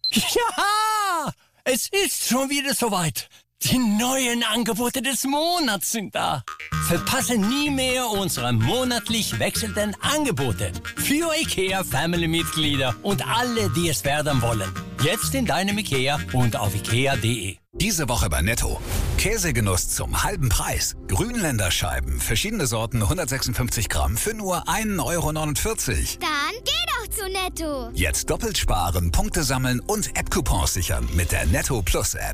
Ja, es ist schon wieder soweit. Die neuen Angebote des Monats sind da. Verpasse nie mehr unsere monatlich wechselnden Angebote. Für IKEA-Family-Mitglieder und alle, die es werden wollen. Jetzt in deinem IKEA und auf ikea.de. Diese Woche bei Netto. Käsegenuss zum halben Preis. Grünländerscheiben, verschiedene Sorten, 156 Gramm für nur 1,49 €. Dann geh doch zu Netto. Jetzt doppelt sparen, Punkte sammeln und App-Coupons sichern mit der Netto Plus App.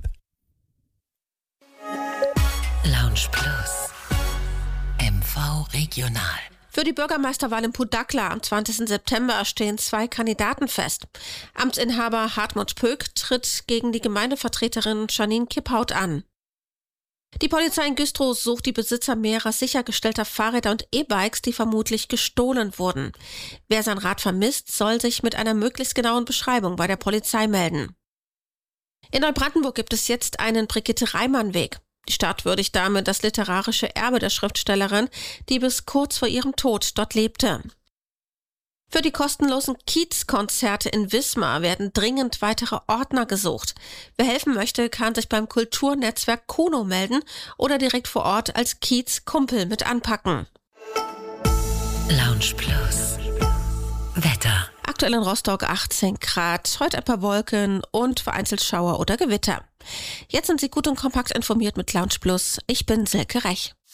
Lounge Plus. MV Regional. Für die Bürgermeisterwahl in Pudakla am 20. September stehen 2 Kandidaten fest. Amtsinhaber Hartmut Pöck tritt gegen die Gemeindevertreterin Janine Kippaut an. Die Polizei in Güstrow sucht die Besitzer mehrerer sichergestellter Fahrräder und E-Bikes, die vermutlich gestohlen wurden. Wer sein Rad vermisst, soll sich mit einer möglichst genauen Beschreibung bei der Polizei melden. In Neubrandenburg gibt es jetzt einen Brigitte-Reimann-Weg. Die Stadt würdigt damit das literarische Erbe der Schriftstellerin, die bis kurz vor ihrem Tod dort lebte. Für die kostenlosen Kiez-Konzerte in Wismar werden dringend weitere Ordner gesucht. Wer helfen möchte, kann sich beim Kulturnetzwerk Kuno melden oder direkt vor Ort als Kiez-Kumpel mit anpacken. Lounge Plus. Wetter. Aktuell in Rostock 18 Grad, heute ein paar Wolken und vereinzelt Schauer oder Gewitter. Jetzt sind Sie gut und kompakt informiert mit Lounge Plus. Ich bin Silke Rech.